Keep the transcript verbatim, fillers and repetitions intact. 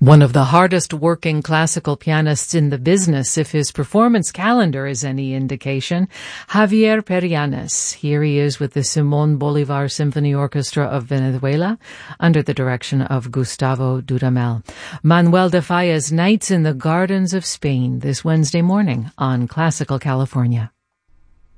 One of the hardest working classical pianists in the business, if his performance calendar is any indication, Javier Perianes. Here he is with the Simón Bolívar Symphony Orchestra of Venezuela under the direction of Gustavo Dudamel. Manuel de Falla's Nights in the Gardens of Spain this Wednesday morning on Classical California.